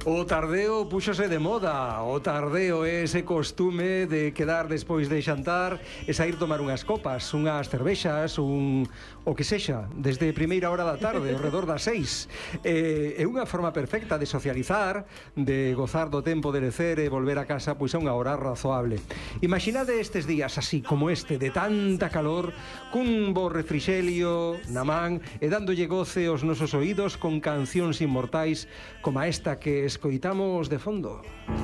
O tardeo púxose de moda. O tardeo é ese costume de quedar despois de xantar e sair tomar unhas copas, unhas cervexas, o que sexa, desde primeira hora da tarde, ao redor das 6. É unha forma perfecta de socializar, de gozar do tempo de lecer e volver a casa pois a unha hora razoable. Imaginade estes días así como este, de tanta calor, cun bo refrixelio na man e dándolle goce aos nosos oídos con cancións inmortais como esta que escoitamos de fondo.